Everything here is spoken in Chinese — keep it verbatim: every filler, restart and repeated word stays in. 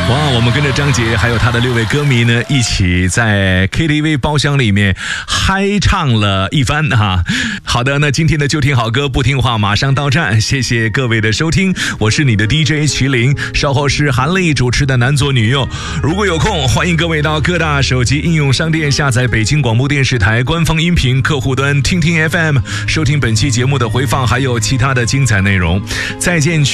哇，我们跟着张杰还有他的六位歌迷呢，一起在 K T V 包厢里面嗨唱了一番哈。好的，那今天的就听好歌不听话马上到站，谢谢各位的收听，我是你的 D J 麒麟，稍后是韩丽主持的男左女右。如果有空，欢迎各位到各大手机应用商店下载北京广播电视台官方音频客户端听听 F M， 收听本期节目的回放，还有其他的精彩内容。再见。